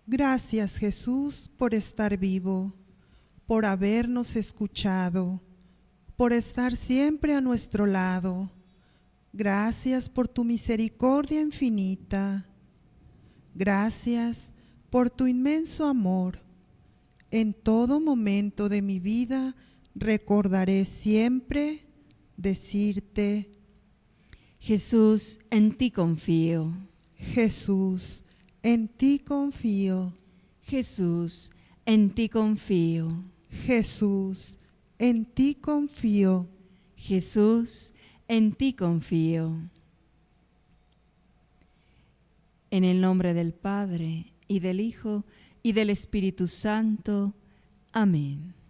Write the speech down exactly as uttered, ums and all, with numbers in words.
Gracias, Jesús, por estar vivo, por habernos escuchado, por estar siempre a nuestro lado. Gracias por tu misericordia infinita. Gracias por tu inmenso amor. En todo momento de mi vida recordaré siempre decirte: Jesús, en ti confío. Jesús, en ti confío. Jesús, en ti confío. Jesús, en ti confío. Jesús, en ti confío. En el nombre del Padre, y del Hijo, y del Espíritu Santo. Amén.